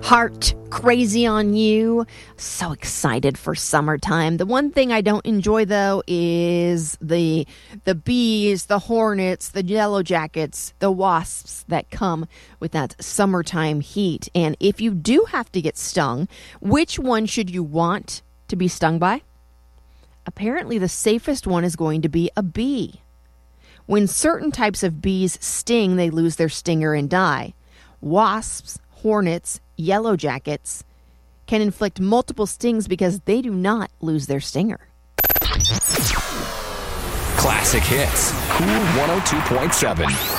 heart crazy on you. So excited for summertime. The one thing I don't enjoy, though, is the bees, the hornets, the yellow jackets, the wasps that come with that summertime heat. And if you do have to get stung, which one should you want to be stung by? Apparently, the safest one is going to be a bee. When certain types of bees sting, they lose their stinger and die. Wasps, hornets, yellow jackets can inflict multiple stings because they do not lose their stinger. Classic hits. Cool 102.7.